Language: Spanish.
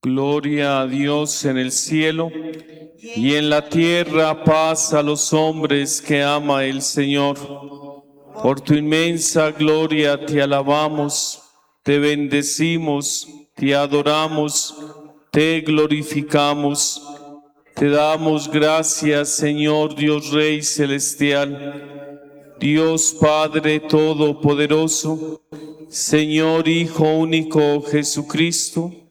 Gloria a Dios en el cielo y en la tierra paz a los hombres que ama el Señor. Por tu inmensa gloria te alabamos, te bendecimos, te adoramos, te glorificamos. Te damos gracias, Señor Dios Rey Celestial, Dios Padre Todopoderoso, Señor Hijo único Jesucristo,